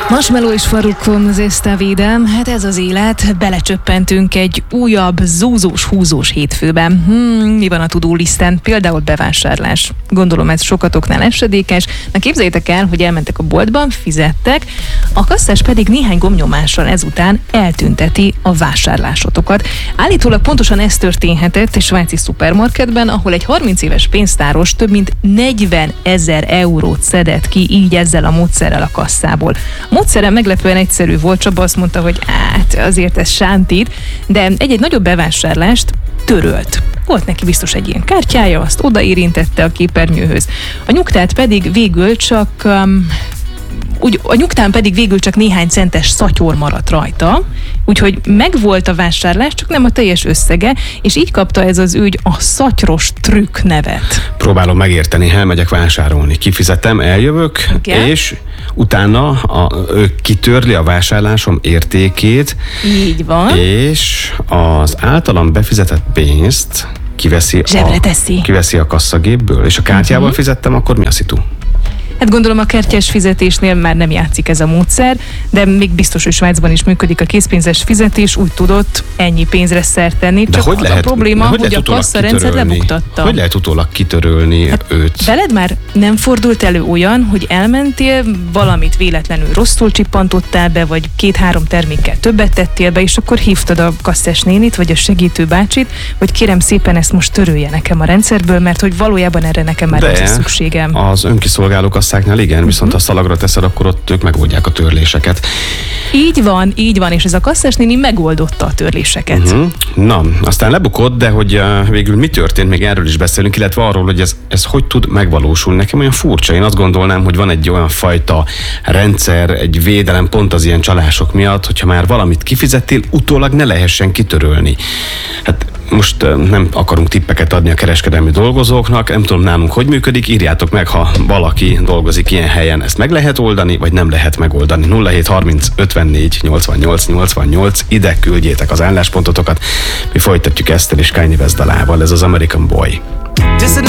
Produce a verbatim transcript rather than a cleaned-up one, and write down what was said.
Marshmallow és Farruko, Zesta Védem, hát ez az élet, belecsöppentünk egy újabb zúzós, húzós hétfőben. Hmm, mi van a tudólistán? Például bevásárlás. Gondolom ez sokatoknál esedékes. Na képzeljétek el, hogy elmentek a boltban, fizettek, a kasszás pedig néhány gombnyomással ezután eltünteti a vásárlásotokat. Állítólag pontosan ez történhetett egy svájci szupermarketben, ahol egy harminc éves pénztáros több mint negyven ezer eurót szedett ki így ezzel a módszerrel a kasszából. A módszere meglepően egyszerű volt, Csaba azt mondta, hogy hát azért ez sántít, de egy-egy nagyobb bevásárlást törölt. Volt neki biztos egy ilyen kártyája, azt odaérintette a képernyőhöz. A nyugtát pedig végül csak... Um, Úgy, a nyugtán pedig végül csak néhány centes szatyor maradt rajta, úgyhogy megvolt a vásárlás, csak nem a teljes összege, és így kapta ez az ügy a szatyros trükk nevet. Próbálom megérteni, elmegyek vásárolni, kifizetem, eljövök, okay. És utána a, ő kitörli a vásárlásom értékét, így van, és az általam befizetett pénzt kiveszi, zsebre a, teszi. kiveszi a kasszagépből, és a kártyával uh-huh. fizettem, akkor mi a szitu? Hát gondolom a kártyás fizetésnél már nem játszik ez a módszer, de még biztos, hogy Svájcban is működik a készpénzes fizetés, úgy tudott ennyi pénzre szert tenni. De csak hogy az lehet, a probléma, hogy, hogy a kasszarendszer lebuktatta. Hogy lehet utólag kitörölni hát őt? Veled már nem fordult elő olyan, hogy elmentél, valamit véletlenül rosszul csippantottál be, vagy két-három termékkel többet tettél be, és akkor hívtad a kasszás nénit, vagy a segítő bácsit, hogy kérem szépen ezt most törölje nekem a rendszerből, mert hogy valójában erre nekem már nincs szükségem. Az önkiszolgáló kasszáknál igen, uh-huh. viszont ha szalagra teszed, akkor ott ők megoldják a törléseket. Így van, így van, és ez a kasszás néni megoldotta a törléseket. Uh-huh. Na, aztán lebukott, de hogy uh, végül mi történt, még erről is beszélünk, illetve arról, hogy ez, ez hogy tud megvalósulni. Nekem olyan furcsa, én azt gondolnám, hogy van egy olyan fajta rendszer, egy védelem pont az ilyen csalások miatt, hogyha már valamit kifizettél, utólag ne lehessen kitörölni. Hát most uh, nem akarunk tippeket adni a kereskedelmi dolgozóknak, nem tudom nálunk, hogy működik, írjátok meg, ha valaki dolgozik ilyen helyen, ezt meg lehet oldani, vagy nem lehet megoldani. nulla hét harminc ötvennégy nyolcvannyolc nyolcvannyolc, ide küldjétek az álláspontotokat, mi folytatjuk Eszter és Kanye West dalával, ez az American Boy.